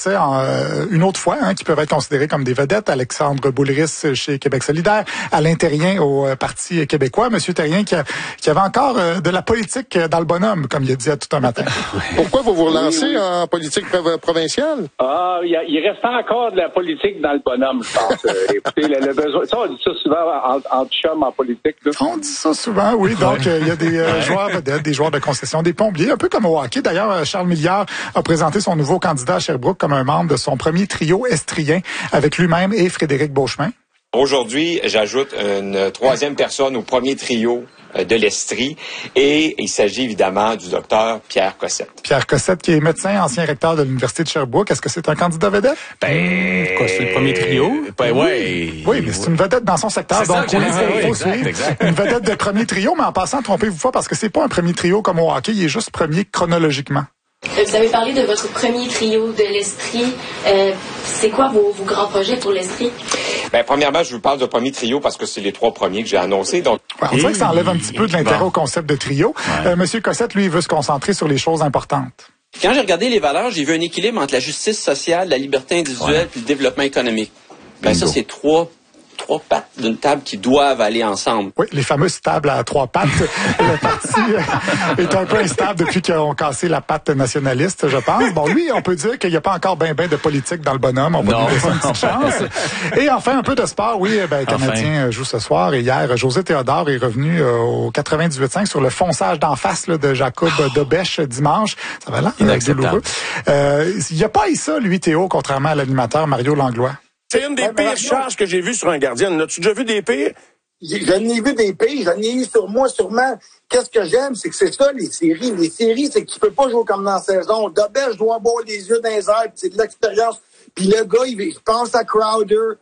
Français une autre fois qui peuvent être considérés comme des vedettes. Alexandre Boulris chez Québec solidaire, Alain Terrien au Parti québécois. Monsieur Terrien qui avait encore de la politique dans le bonhomme, comme il a dit à tout un matin. Pourquoi vous relancez en politique provinciale? Il reste encore de la politique dans le bonhomme, je pense. Écoutez, le besoin... Ça, on dit ça souvent entre chums en politique. Là. On dit ça souvent, oui. Donc, il y a des joueurs vedettes, des joueurs de concession, des plombiers, un peu comme au hockey. D'ailleurs, Charles Milliard a présenté son nouveau candidat à Sherbrooke comme un membre de son premier trio estrien avec lui-même et Frédéric Beauchemin. Aujourd'hui, j'ajoute une troisième personne au premier trio de l'Estrie et il s'agit évidemment du docteur Pierre Cossette. Pierre Cossette qui est médecin, ancien recteur de l'Université de Sherbrooke. Est-ce que c'est un candidat vedette? Quoi, c'est le premier trio? Oui, mais c'est une vedette dans son secteur. C'est donc, il faut suivre. Une vedette de premier trio, mais en passant, trompez-vous pas parce que c'est pas un premier trio comme au hockey, il est juste premier chronologiquement. Vous avez parlé de votre premier trio de l'Estrie. C'est quoi vos grands projets pour l'Estrie? Premièrement, je vous parle de premier trio parce que c'est les 3 premiers que j'ai annoncés. Donc, on dirait que ça enlève un petit peu de l'intérêt au concept de trio. Monsieur Cossette, lui, il veut se concentrer sur les choses importantes. Quand j'ai regardé les valeurs, j'ai vu un équilibre entre la justice sociale, la liberté individuelle et le développement économique. Ça, c'est trois pattes d'une table qui doivent aller ensemble. Oui, les fameuses tables à 3 pattes. Le parti est un peu instable depuis qu'ils ont cassé la patte nationaliste, je pense. Bon, lui, on peut dire qu'il n'y a pas encore ben de politique dans le bonhomme. On va lui laisser une petite chance. Et enfin, un peu de sport. Oui, le Canadien joue ce soir. Et hier, José Théodore est revenu au 98.5 sur le fonçage d'en face de Jacob Dobèche dimanche. Ça va là, douloureux. Il n'a pas eu ça, lui, Théo, contrairement à l'animateur Mario Langlois. C'est une des pires charges que j'ai vues sur un gardien. As-tu déjà vu des pires? J'en ai vu des pires, j'en ai eu sur moi sûrement. Qu'est-ce que j'aime, c'est que c'est ça, les séries. Les séries, c'est que tu peux pas jouer comme dans la saison. Dobèche doit avoir les yeux dans les airs, c'est de l'expérience. Puis le gars, il pense à Crider,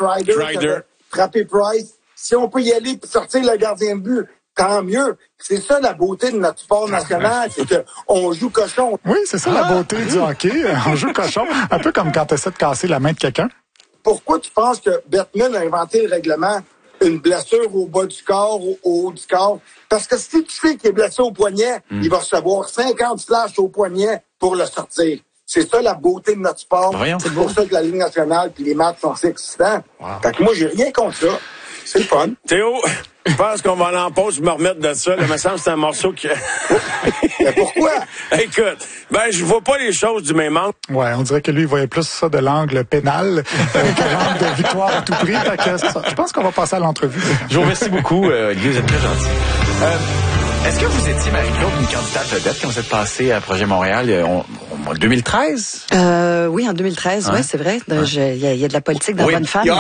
frapper Price. Si on peut y aller et sortir le gardien de but, tant mieux. C'est ça la beauté de notre sport national, c'est qu'on joue cochon. Oui, c'est ça la beauté du hockey. On joue cochon. Un peu comme quand tu essaies de casser la main de quelqu'un. Pourquoi tu penses que Bettman a inventé le règlement une blessure au bas du corps, au haut du corps? Parce que si tu sais qu'il est blessé au poignet, il va recevoir 50 slash au poignet pour le sortir. C'est ça la beauté de notre sport. C'est pour ça que la Ligue nationale puis les matchs sont si excitants. Fait que moi, j'ai rien contre ça. C'est le fun. Théo, je pense qu'on va aller en pause, me remettre de ça. Il me semble que c'est un morceau qui... Mais pourquoi? Écoute, je vois pas les choses du même angle. Ouais, on dirait que lui, il voyait plus ça de l'angle pénal que l'angle de victoire à tout prix. Fait que ça. Je pense qu'on va passer à l'entrevue. Je vous remercie beaucoup, Olivier, vous êtes très gentil. Est-ce que vous étiez, Marie-Claude, une candidate vedette quand vous êtes passée à Projet Montréal en 2013? Oui, en 2013, ouais, c'est vrai. Il y a de la politique dans Bonne Femme.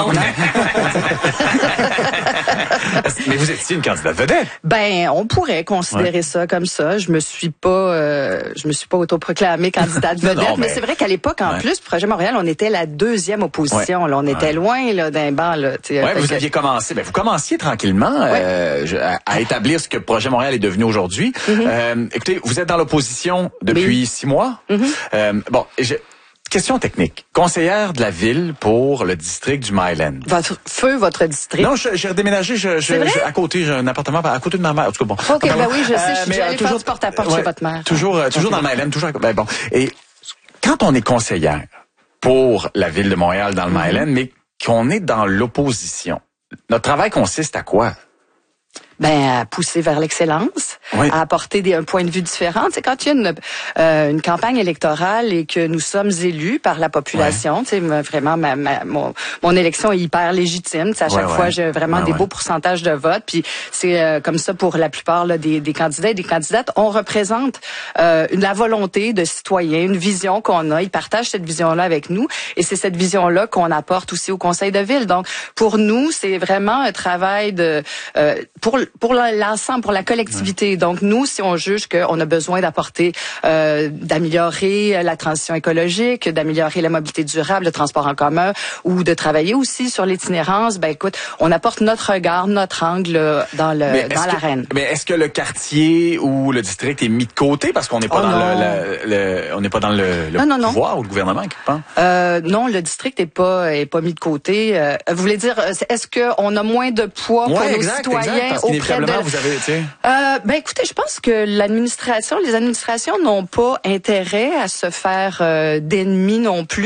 Mais vous étiez une candidate vedette? On pourrait considérer ça comme ça. Je me suis pas autoproclamée candidate vedette, mais c'est vrai qu'à l'époque, en plus, Projet Montréal, on était la deuxième opposition. Là, on était loin d'un banc. Vous aviez commencé. Vous commenciez tranquillement à établir ce que Projet Montréal est devenu aujourd'hui. Écoutez, vous êtes dans l'opposition depuis 6 mois. Question technique. Conseillère de la ville pour le district du Myland. Votre district? Non, j'ai redéménagé. À côté, j'ai un appartement à côté de ma mère. En tout cas, bon. OK, oui, je sais. Je suis allée faire du porte-à-porte chez votre mère. Toujours dans le Myland. Toujours. Et quand on est conseillère pour la ville de Montréal dans le Myland, mais qu'on est dans l'opposition, notre travail consiste à quoi? À pousser vers l'excellence, à apporter un point de vue différent. C'est quand il y a une campagne électorale et que nous sommes élus par la population. Vraiment, mon élection est hyper légitime. À chaque fois, j'ai vraiment des beaux pourcentages de vote. Puis c'est comme ça pour la plupart des candidats et des candidates. On représente la volonté de citoyens, une vision qu'on a. Ils partagent cette vision-là avec nous, et c'est cette vision-là qu'on apporte aussi au conseil de ville. Donc, pour nous, c'est vraiment un travail pour l'ensemble, pour la collectivité. Donc, nous, si on juge qu'on a besoin d'apporter, d'améliorer la transition écologique, d'améliorer la mobilité durable, le transport en commun, ou de travailler aussi sur l'itinérance, écoute, on apporte notre regard, notre angle dans l'arène. Mais est-ce que le quartier ou le district est mis de côté parce qu'on n'est pas on n'est pas dans le pouvoir ou le gouvernement quelque part? Non, le district est pas mis de côté. Vous voulez dire, est-ce qu'on a moins de poids pour nos citoyens auprès de... Vous avez, écoutez, je pense que les administrations n'ont pas intérêt à se faire d'ennemis non plus.